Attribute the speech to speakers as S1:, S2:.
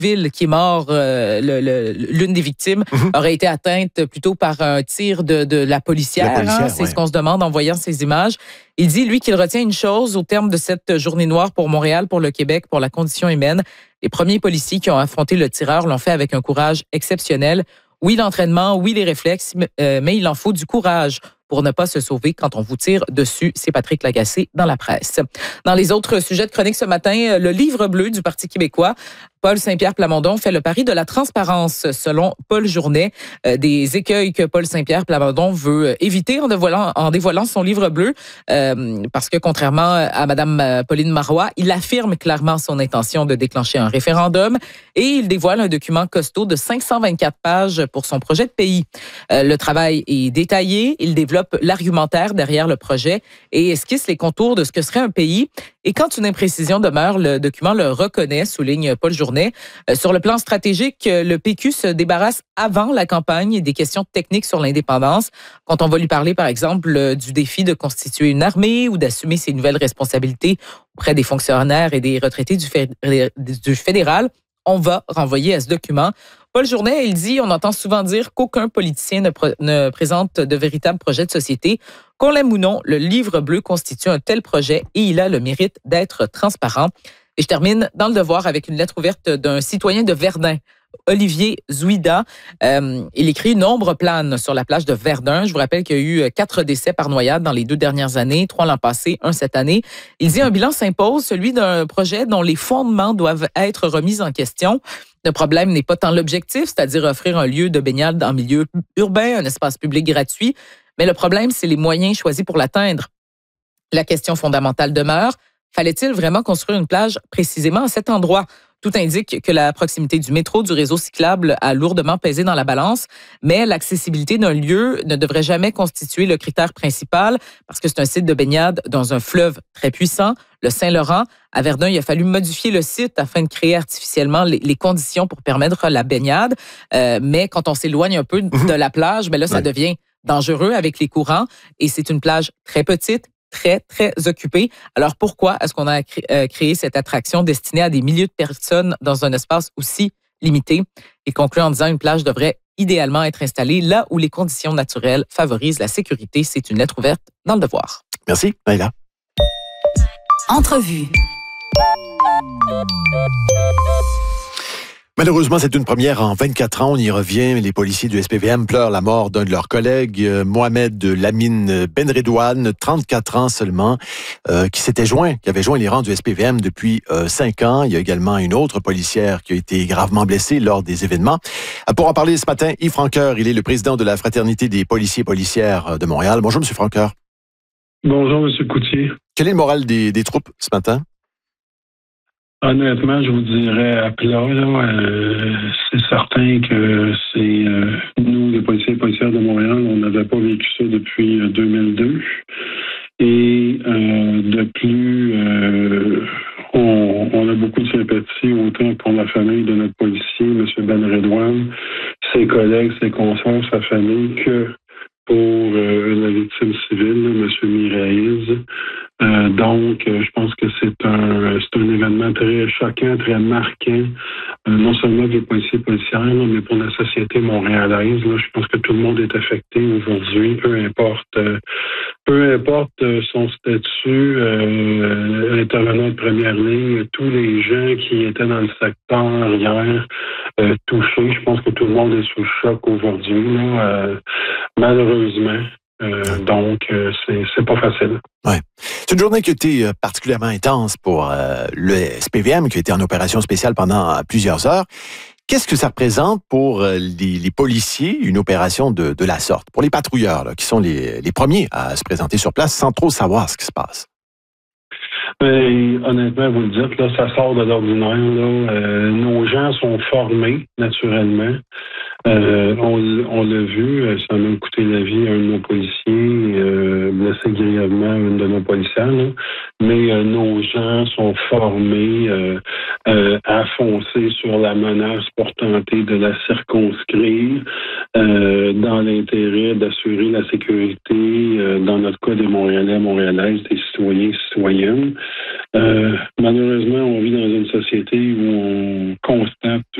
S1: civil qui est mort. L'une des victimes aurait été atteinte plutôt par un tir de la policière. C'est ce qu'on se demande en voyant ces images. Il dit, lui, qu'il retient une chose au terme de cette journée noire pour Montréal, pour le Québec, pour la condition humaine. Les premiers policiers qui ont affronté le tireur l'ont fait avec un courage exceptionnel. Oui, l'entraînement, oui, les réflexes, mais il en faut du courage pour ne pas se sauver quand on vous tire dessus. C'est Patrick Lagacé dans la presse. Dans les autres sujets de chronique ce matin, le livre bleu du Parti québécois, Paul Saint-Pierre Plamondon fait le pari de la transparence, selon Paul Journet. Des écueils que Paul Saint-Pierre Plamondon veut éviter en dévoilant son livre bleu, parce que contrairement à Mme Pauline Marois, il affirme clairement son intention de déclencher un référendum et il dévoile un document costaud de 524 pages pour son projet de pays. Le travail est détaillé, il développe l'argumentaire derrière le projet et esquisse les contours de ce que serait un pays. Et quand une imprécision demeure, le document le reconnaît, souligne Paul Journet. Sur le plan stratégique, le PQ se débarrasse avant la campagne des questions techniques sur l'indépendance. Quand on va lui parler, par exemple, du défi de constituer une armée ou d'assumer ses nouvelles responsabilités auprès des fonctionnaires et des retraités du fédéral, on va renvoyer à ce document. Paul Journet, il dit, on entend souvent dire qu'aucun politicien ne présente de véritables projets de société. Qu'on l'aime ou non, le livre bleu constitue un tel projet et il a le mérite d'être transparent. Et je termine dans le Devoir avec une lettre ouverte d'un citoyen de Verdun, Olivier Zouida. Il écrit « Nombre plane sur la plage de Verdun ». Je vous rappelle qu'il y a eu 4 décès par noyade dans les 2 dernières années, 3 l'an passé, 1 cette année. Il dit « Un bilan s'impose, celui d'un projet dont les fondements doivent être remis en question ». Le problème n'est pas tant l'objectif, c'est-à-dire offrir un lieu de baignade en milieu urbain, un espace public gratuit, mais le problème, c'est les moyens choisis pour l'atteindre. La question fondamentale demeure, fallait-il vraiment construire une plage précisément à cet endroit? Tout indique que la proximité du métro, du réseau cyclable a lourdement pesé dans la balance, mais l'accessibilité d'un lieu ne devrait jamais constituer le critère principal parce que c'est un site de baignade dans un fleuve très puissant, le Saint-Laurent. À Verdun, il a fallu modifier le site afin de créer artificiellement les conditions pour permettre la baignade. Mais quand on s'éloigne un peu de la plage, ben là, ça devient dangereux avec les courants et c'est une plage très petite, très, très occupé. Alors, pourquoi est-ce qu'on a créé cette attraction destinée à des milliers de personnes dans un espace aussi limité? Il conclut en disant une plage devrait idéalement être installée là où les conditions naturelles favorisent la sécurité. C'est une lettre ouverte dans le Devoir.
S2: Merci, Maïla.
S3: Entrevue.
S2: Malheureusement, c'est une première en 24 ans. On y revient. Les policiers du SPVM pleurent la mort d'un de leurs collègues, Mohamed Lamine Benredouane, 34 ans seulement, qui avait joint les rangs du SPVM depuis 5 ans. Il y a également une autre policière qui a été gravement blessée lors des événements. Pour en parler ce matin, Yves Franqueur, il est le président de la Fraternité des policiers et policières de Montréal. Bonjour, M. Franqueur.
S4: Bonjour, M. Coutier.
S2: Quel est le moral des troupes ce matin?
S4: Honnêtement, je vous dirais à plat, c'est certain que c'est nous, les policiers et policières de Montréal, on n'avait pas vécu ça depuis 2002. Et de plus, on a beaucoup de sympathie autant pour la famille de notre policier, M. Benredouane, ses collègues, ses consoeurs, sa famille, que pour la victime civile, M. Miraïz. Donc, je pense que c'est un événement très choquant, très marquant, non seulement pour les policiers et policières, mais pour la société montréalaise. Là, je pense que tout le monde est affecté aujourd'hui, peu importe son statut, intervenant de première ligne, tous les gens qui étaient dans le secteur hier touchés. Je pense que tout le monde est sous choc aujourd'hui, malheureusement. Donc, c'est pas facile.
S2: Ouais. C'est une journée qui a été particulièrement intense pour le SPVM, qui a été en opération spéciale pendant plusieurs heures. Qu'est-ce que ça représente pour les policiers, une opération de la sorte? Pour les patrouilleurs, là, qui sont les premiers à se présenter sur place sans trop savoir ce qui se passe?
S4: Honnêtement, vous le dites, là, ça sort de l'ordinaire. Nos gens sont formés, naturellement. On l'a vu, ça a même coûté la vie à un de nos policiers, blessé grièvement une de nos policières. Là. Mais nos gens sont formés à foncer sur la menace pour tenter de la circonscrire dans l'intérêt d'assurer la sécurité, dans notre cas des Montréalais, Montréalaises, des citoyens, citoyennes. Malheureusement, on vit dans une société où on constate